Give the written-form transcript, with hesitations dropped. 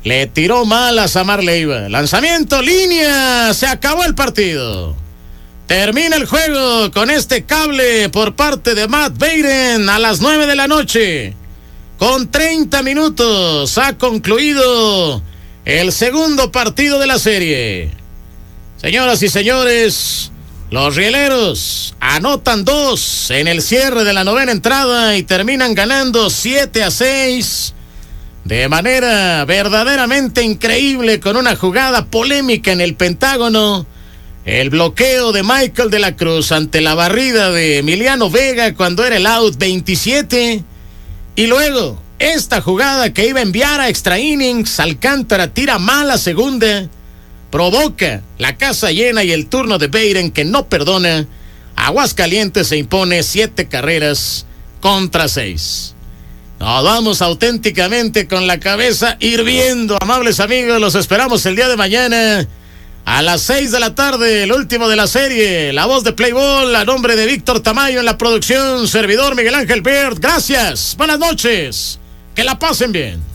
Le tiró mal a Samar Leiva. Lanzamiento, línea. Se acabó el partido. Termina el juego con este cable por parte de Matt Beiden a las 9 de la noche. Con 30 minutos ha concluido el segundo partido de la serie. Señoras y señores, los rieleros anotan 2 en el cierre de la novena entrada y terminan ganando 7-6 de manera verdaderamente increíble con una jugada polémica en el Pentágono. El bloqueo de Michael de la Cruz ante la barrida de Emiliano Vega cuando era el out 27. Y luego, esta jugada que iba a enviar a extra innings, Alcántara tira mal a segunda, provoca la casa llena y el turno de Beiden que no perdona. Aguascalientes se impone 7 carreras contra 6. Nos vamos auténticamente con la cabeza hirviendo, amables amigos. Los esperamos el día de mañana a las 6 de la tarde, el último de la serie. La voz de Play Ball, a nombre de Víctor Tamayo en la producción, servidor Miguel Ángel Peart. Gracias, buenas noches, que la pasen bien.